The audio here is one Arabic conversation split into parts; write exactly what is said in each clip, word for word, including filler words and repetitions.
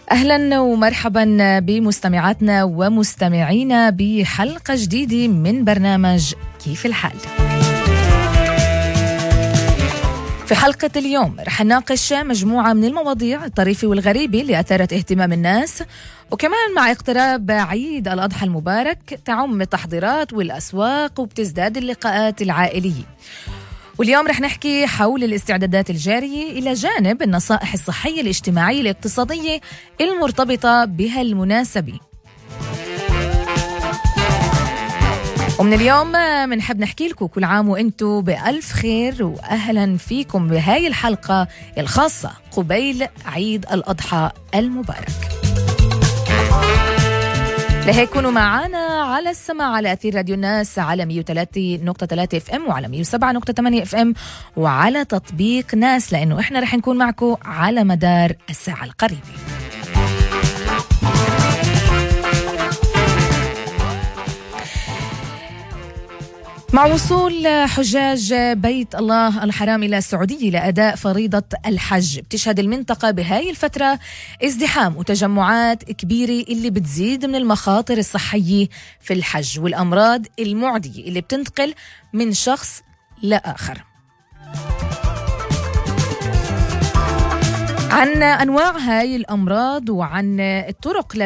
أهلا ومرحبا بمستمعاتنا ومستمعينا بحلقة جديدة من برنامج كيف الحال. في حلقة اليوم رح نناقش مجموعة من المواضيع الطريفة والغريبة اللي أثارت اهتمام الناس، وكمان مع اقتراب عيد الأضحى المبارك تعم التحضيرات والأسواق وبتزداد اللقاءات العائلية. واليوم رح نحكي حول الاستعدادات الجارية إلى جانب النصائح الصحية الاجتماعية الاقتصادية المرتبطة بها المناسبة. ومن اليوم منحب نحكي لكم كل عام وانتم بألف خير، وأهلا فيكم بهاي الحلقة الخاصة قبيل عيد الأضحى المبارك. لهيك كونوا معنا على السماع على أثير راديو الناس على مية وثلاثة نقطة ثلاثة اف ام وعلى مية وسبعة نقطة ثمانية اف ام وعلى تطبيق ناس، لأنه إحنا رح نكون معكم على مدار الساعة القريبة. مع وصول حجاج بيت الله الحرام إلى السعودية لأداء فريضة الحج، بتشهد المنطقة بهاي الفترة ازدحام وتجمعات كبيرة اللي بتزيد من المخاطر الصحية في الحج والأمراض المعدية اللي بتنتقل من شخص لآخر. عن أنواع هاي الأمراض وعن الطرق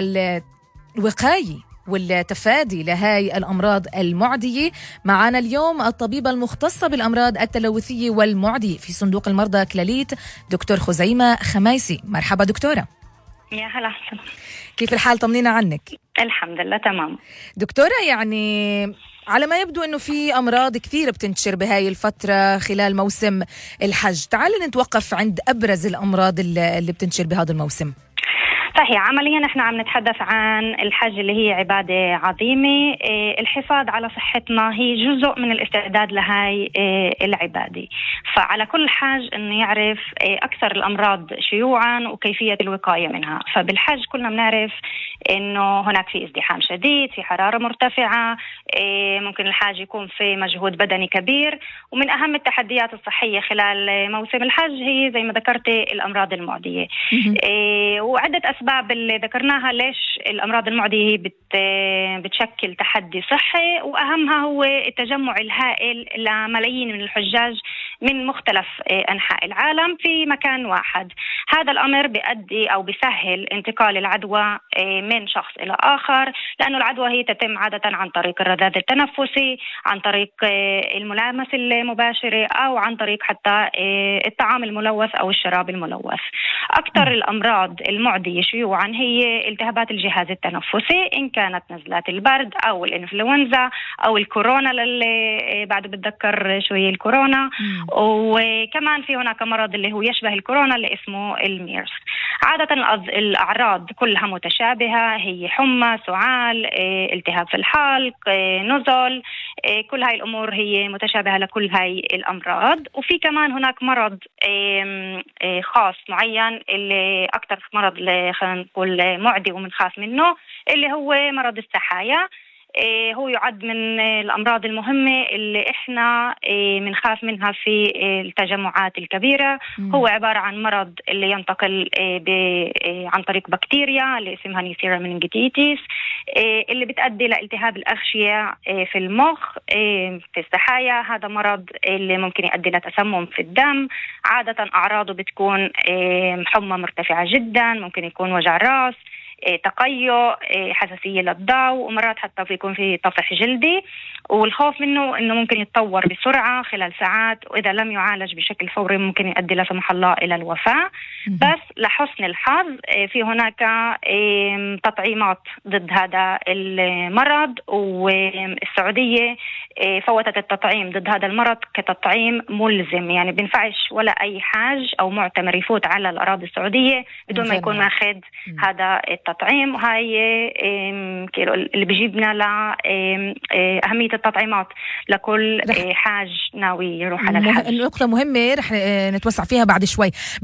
للوقاية والتفادي لهاي الأمراض المعدية معنا اليوم الطبيبة المختصة بالأمراض التلوثية والمعدية في صندوق المرضى كلاليت دكتور خزيمة خمايسي. مرحبا دكتورة. يا هلا حسن، كيف الحال؟ طمنينا عنك. الحمد لله تمام دكتورة. يعني على ما يبدو أنه في أمراض كثيرة بتنتشر بهاي الفترة خلال موسم الحج، تعالي نتوقف عند أبرز الأمراض اللي بتنتشر بهذا الموسم. صحيح، عمليا احنا عم نتحدث عن الحج اللي هي عبادة عظيمة. اه الحفاظ على صحتنا هي جزء من الاستعداد لهاي اه العبادة، فعلى كل حاج انه يعرف اه اكثر الامراض شيوعا وكيفية الوقاية منها. فبالحج كلنا بنعرف انه هناك في ازدحام شديد، في حرارة مرتفعة، اه ممكن الحاج يكون في مجهود بدني كبير، ومن اهم التحديات الصحية خلال موسم الحج هي زي ما ذكرتي الامراض المعدية. اه وعدة اسباب اللي ذكرناها ليش الأمراض المعدية بت بتشكل تحدي صحي، وأهمها هو التجمع الهائل لملايين من الحجاج من مختلف أنحاء العالم في مكان واحد. هذا الأمر بيؤدي أو بيسهل انتقال العدوى من شخص إلى آخر، لأنه العدوى هي تتم عادة عن طريق الرذاذ التنفسي، عن طريق الملامسة المباشرة، أو عن طريق حتى الطعام الملوث أو الشراب الملوث. أكثر الأمراض المعدية شيوعا هي التهابات الجهاز التنفسي، إن كانت نزلات البرد أو الإنفلونزا أو الكورونا اللي بعد بتذكر شوية الكورونا. وكمان في هناك مرض اللي هو يشبه الكورونا اللي اسمه الميرس. عادة الأعراض كلها متشابهة، هي حمى، سعال، التهاب في الحلق، نزل، كل هاي الأمور هي متشابهة لكل هاي الأمراض. وفي كمان هناك مرض خاص معين اللي أكتر مرض خلينا نقول معدي ومنخاف منه، اللي هو مرض السحايا. هو يعد من الأمراض المهمة اللي إحنا منخاف منها في التجمعات الكبيرة. مم. هو عبارة عن مرض اللي ينتقل عن طريق بكتيريا اللي اسمها نيسيرا مننجيتيس، اللي بتؤدي لالتهاب الأغشية في المخ في السحايا. هذا مرض اللي ممكن يؤدي لتسمم في الدم. عادة أعراضه بتكون حمى مرتفعة جدا، ممكن يكون وجع راس، تقيؤ، حساسية للضوء، ومرات حتى بيكون في طفح جلدي. والخوف منه انه ممكن يتطور بسرعة خلال ساعات، واذا لم يعالج بشكل فوري ممكن يؤدي لا سمح الله الى الوفاة. بس لحسن الحظ في هناك تطعيمات ضد هذا المرض، والسعودية فوتت التطعيم ضد هذا المرض كتطعيم ملزم، يعني بينفعش ولا اي حاج او معتمر يفوت على الاراضي السعودية بدون ما يكون ماخذ هذا التطعيم. وهي اللي بيجيبنا لأهمية التطعيمات لكل حاج ناوي يروح على الحج. النقطة مهمة رح نتوسع فيها بعد شوي.